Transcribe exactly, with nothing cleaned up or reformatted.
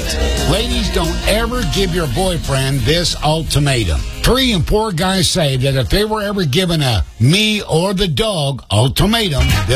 Ladies, don't ever give your boyfriend this ultimatum. Three and four guys say that if they were ever given a me or the dog ultimatum, they'll